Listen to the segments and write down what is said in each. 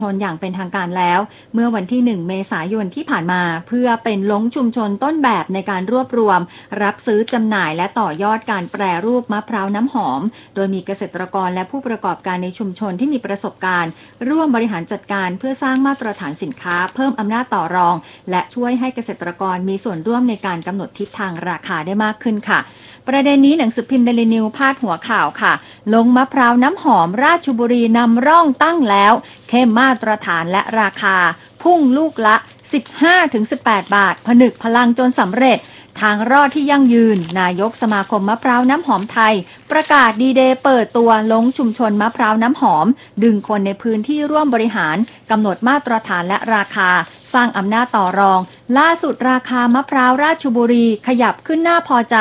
ชนอย่างเป็นทางการแล้วเมื่อวันที่ 1 เมษายนที่ผ่านมาเพื่อเป็นลงชุมชนต้นแบบในการรวบรวมรับซื้อจำหน่ายและต่อยอดการแปรรูปมะพร้าวน้ำหอมโดยมีเกษตรกรและผู้ประกอบการในชุมชนที่มีประสบการณ์ร่วมบริหารจัดการเพื่อสร้างมาตรฐานสินค้าเพิ่มอำนาจต่อรองและช่วยให้เกษตรกรมีส่วนร่วมในการกำหนดทิศทางราคาได้มากขึ้นค่ะประเด็นนี้หนังสือพิมพ์เดลินิวพาดหัวข่าวค่ะลงมะพร้าวน้ำหอมราชบุรีนำร่องตั้งแล้วเข้มมาตรฐานและราคาพุ่งลูกละ 15-18 บาทผนึกพลังจนสำเร็จทางรอดที่ยั่งยืนนายกสมาคมมะพร้าวน้ำหอมไทยประกาศดีเดย์เปิดตัวลงชุมชนมะพร้าวน้ำหอมดึงคนในพื้นที่ร่วมบริหารกำหนดมาตรฐานและราคาสร้างอำนาจต่อรองล่าสุดราคามะพร้าวราชบุรีขยับขึ้นน่าพอใจ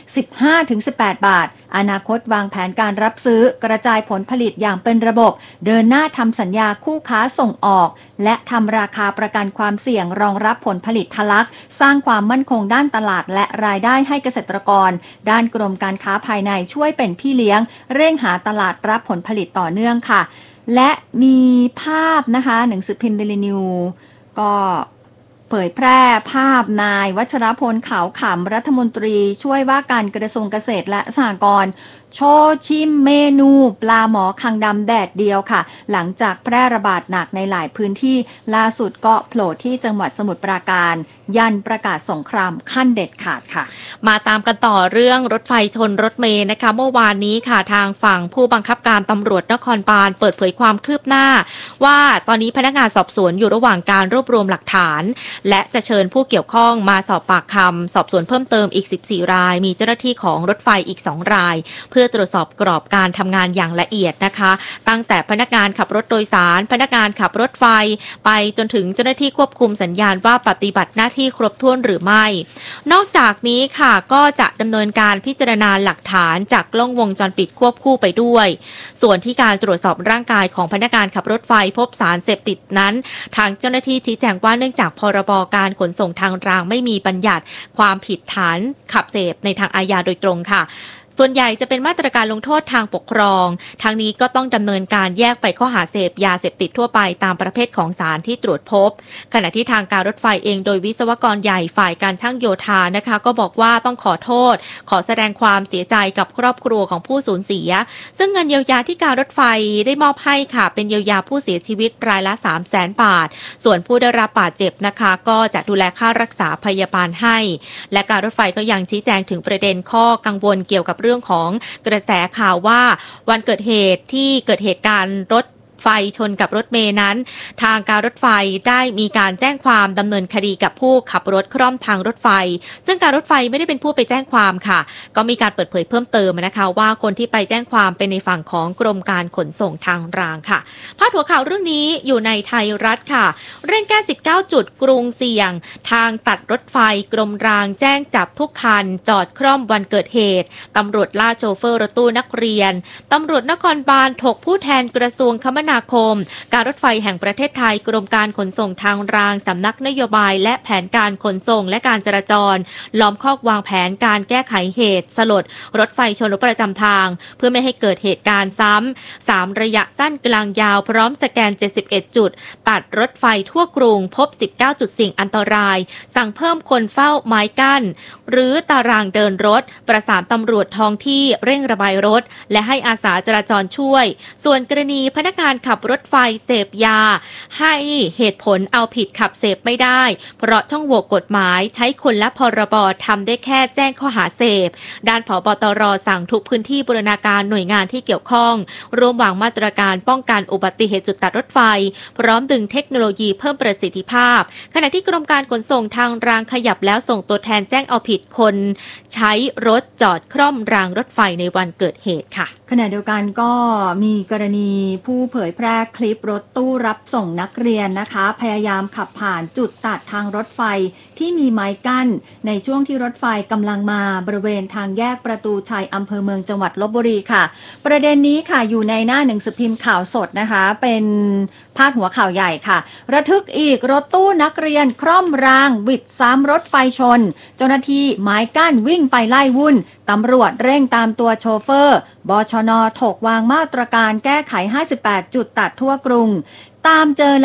15-18 บาทอนาคตวางแผนการรับซื้อกระจายผลผลิตอย่างเป็นระบบเดินหน้าทำสัญญาคู่ค้าส่งออกและทำราคาประกันความเสี่ยงรองรับผลผลิตทะลักสร้างความมั่นคงด้านตลาดและรายได้ให้เกษตรกรด้านกรมการค้าภายในช่วยเป็นพี่เลี้ยงเร่งหาตลาดรับผลผลิตต่อเนื่องค่ะและมีภาพนะคะหนังสือพิมพ์เดลินิวก็เผยแพร่ภาพนายวัชรพลขาวขำรัฐมนตรีช่วยว่าการกระทรวงเกษตรและสหกรณ์โชว์ชิมเมนูปลาหมอคังดำแดดเดียวค่ะหลังจากแพร่ระบาดหนักในหลายพื้นที่ล่าสุดก็โผล่ที่จังหวัดสมุทรปราการยันประกาศสงครามขั้นเด็ดขาดค่ะมาตามกันต่อเรื่องรถไฟชนรถเมล์นะคะเมื่อวานนี้ค่ะทางฝั่งผู้บังคับการตำรวจนครบาลเปิดเผยความคืบหน้าว่าตอนนี้พนักงานสอบสวนอยู่ระหว่างการรวบรวมหลักฐานและจะเชิญผู้เกี่ยวข้องมาสอบปากคำสอบสวนเพิ่มเติมอีก14รายมีเจ้าหน้าที่ของรถไฟอีก2รายเพื่อตรวจสอบกรอบการทำงานอย่างละเอียดนะคะตั้งแต่พนักงานขับรถโดยสารพนักงานขับรถไฟไปจนถึงเจ้าหน้าที่ควบคุมสัญญาณว่าปฏิบัติหน้าที่ครบถ้วนหรือไม่นอกจากนี้ค่ะก็จะดำเนินการพิจารณาหลักฐานจากกล้องวงจรปิดควบคู่ไปด้วยส่วนที่การตรวจสอบร่างกายของพนักงานขับรถไฟพบสารเสพติดนั้นทางเจ้าหน้าที่ชี้แจงว่าเนื่องจากพรบการขนส่งทางรางไม่มีบัญญัติความผิดฐานขับเสพในทางอาญาโดยตรงค่ะส่วนใหญ่จะเป็นมาตรการลงโทษทางปกครองทางนี้ก็ต้องดำเนินการแยกไปข้อหาเสพยาเสพติดทั่วไปตามประเภทของสารที่ตรวจพบขณะที่ทางการรถไฟเองโดยวิศวกรใหญ่ฝ่ายการช่างโยธานะคะก็บอกว่าต้องขอโทษขอแสดงความเสียใจกับครอบครัวของผู้สูญเสียซึ่งเงินเยียวยาที่การรถไฟได้มอบให้ค่ะเป็นเยียวยาผู้เสียชีวิตรายละ 300,000 บาทส่วนผู้ได้รับบาดเจ็บนะคะก็จะดูแลค่ารักษาพยาบาลให้และการรถไฟก็ยังชี้แจงถึงประเด็นข้อกังวลเกี่ยวกับเรื่องของกระแสข่าวว่าวันเกิดเหตุที่เกิดเหตุการณ์รถไฟชนกับรถเมล์นั้นทางการรถไฟได้มีการแจ้งความดำเนินคดีกับผู้ขับรถคร่อมทางรถไฟซึ่งการรถไฟไม่ได้เป็นผู้ไปแจ้งความค่ะก็มีการเปิดเผยเพิ่มเติมนะคะว่าคนที่ไปแจ้งความเป็นในฝั่งของกรมการขนส่งทางรางค่ะพาดหัวข่าวเรื่องนี้อยู่ในไทยรัฐค่ะเร่งแก้19จุดกรุงเสี่ยงทางตัดรถไฟกรมรางแจ้งจับทุกคันจอดคร่อมวันเกิดเหตุตำรวจล่าโชเฟอร์รถตู้นักเรียนตำรวจนครบาลถกผู้แทนกระทรวงคมนาคมการรถไฟแห่งประเทศไทยกรมการขนส่งทางรางสำนักนโยบายและแผนการขนส่งและการจราจรล้อมคอกวางแผนการแก้ไขเหตุสลดรถไฟชนรถประจำทางเพื่อไม่ให้เกิดเหตุการณ์ซ้ำ3ระยะสั้นกลางยาวพร้อมสแกน71จุดตัดรถไฟทั่วกรุงพบ19จุดเสี่ยงอันตรายสั่งเพิ่มคนเฝ้าไม้กั้นหรือตารางเดินรถประสานตำรวจท้องที่เร่งระบายรถและให้อาสาจราจรช่วยส่วนกรณีพนักงานขับรถไฟเสพยาให้เหตุผลเอาผิดขับเสพไม่ได้เพราะช่องโหว่กฎหมายใช้คนและพรบทำได้แค่แจ้งข้อหาเสพด้านผบ.ตร.สั่งทุกพื้นที่บูรณาการหน่วยงานที่เกี่ยวข้องร่วมวางมาตรการป้องกันอุบัติเหตุจุดตัดรถไฟพร้อมดึงเทคโนโลยีเพิ่มประสิทธิภาพขณะที่กรมการขนส่งทางรางขยับแล้วส่งตัวแทนแจ้งเอาผิดคนใช้รถจอดคร่อมรางรถไฟในวันเกิดเหตุค่ะขณะเดียวกันก็มีกรณีผู้เผยแพร่คลิปรถตู้รับส่งนักเรียนนะคะพยายามขับผ่านจุดตัดทางรถไฟที่มีไม้กั้นในช่วงที่รถไฟกำลังมาบริเวณทางแยกประตูชัยอำเภอเมืองจังหวัดลพบุรีค่ะประเด็นนี้ค่ะอยู่ในหน้าหนังสือพิมพ์ข่าวสดนะคะเป็นพาดหัวข่าวใหญ่ค่ะระทึกอีกรถตู้นักเรียนคร่อมรางวิดซ้ำรถไฟชนเจ้าหน้าที่ไม้กั้นวิ่งไปไล่วุ่นตำรวจเร่งตามตัวโชเฟอร์บชน.ถกวางมาตรการแก้ไข58จุดตัดทั่วกรุงตามเจอ